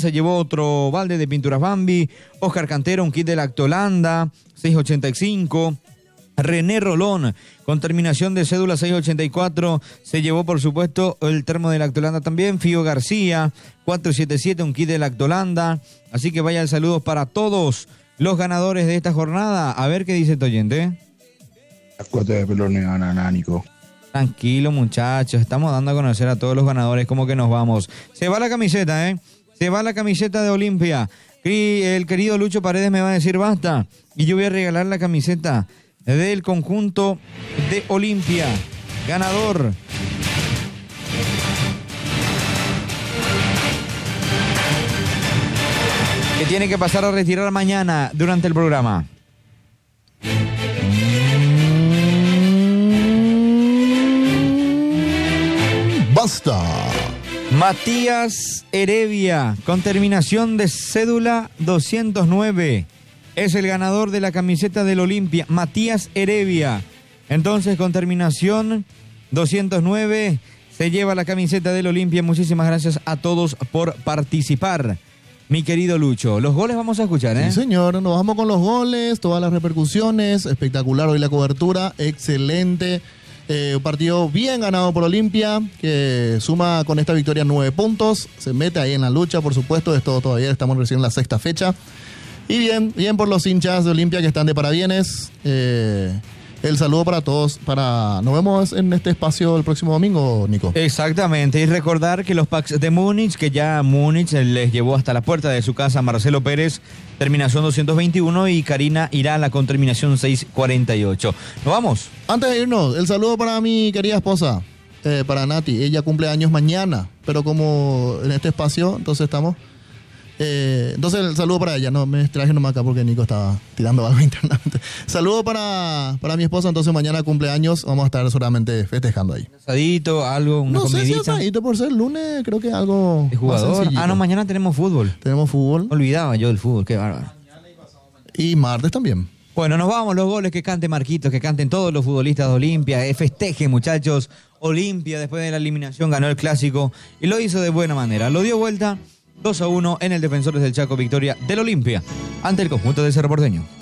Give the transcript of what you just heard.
se llevó otro balde de pinturas Bambi. Oscar Cantero, un kit de Lactolanda, 685. René Rolón, con terminación de cédula 684, se llevó por supuesto el termo de Lactolanda también. Fío García, 477, un kit de Lactolanda. Así que vaya el saludo para todos los ganadores de esta jornada. A ver qué dice este oyente. La cuota de pelón y Nico. Tranquilo, muchachos, estamos dando a conocer a todos los ganadores cómo que nos vamos. Se va la camiseta, se va la camiseta de Olimpia. El querido Lucho Paredes me va a decir basta y yo voy a regalar la camiseta del conjunto de Olimpia. Ganador. Que tiene que pasar a retirar mañana durante el programa. Basta. Matías Heredia, con terminación de cédula 209. Es el ganador de la camiseta del Olimpia, Matías Heredia. Entonces, con terminación 209, se lleva la camiseta del Olimpia. Muchísimas gracias a todos por participar, mi querido Lucho. Los goles vamos a escuchar, Sí, señor. Nos vamos con los goles, todas las repercusiones. Espectacular hoy la cobertura, excelente. Un partido bien ganado por Olimpia, que suma con esta victoria 9 puntos. Se mete ahí en la lucha, por supuesto. Esto todavía estamos recién en la sexta fecha. Y bien por los hinchas de Olimpia que están de parabienes. El saludo para todos. Nos vemos en este espacio el próximo domingo, Nico. Exactamente. Y recordar que los packs de Múnich, que ya Múnich les llevó hasta la puerta de su casa Marcelo Pérez, terminación 221, y Karina irá a la con terminación 648. ¿Nos vamos? Antes de irnos, el saludo para mi querida esposa, para Nati. Ella cumple años mañana, pero como en este espacio, entonces estamos... entonces el saludo para ella, no me traje nomás acá porque Nico estaba tirando algo internamente. Saludo para mi esposa, entonces mañana cumpleaños, vamos a estar solamente festejando ahí. Asadito, algo, una comidita. No sé si asadito por ser lunes, creo que algo de jugador. No, mañana tenemos fútbol. Tenemos fútbol. Olvidaba yo del fútbol, qué bárbaro. Y martes también. Bueno, nos vamos, los goles que cante Marquitos, que canten todos los futbolistas de Olimpia, festejen, muchachos. Olimpia, después de la eliminación, ganó el clásico y lo hizo de buena manera. Lo dio vuelta 2-1 en el Defensores del Chaco, victoria del Olimpia ante el conjunto de Cerro Porteño.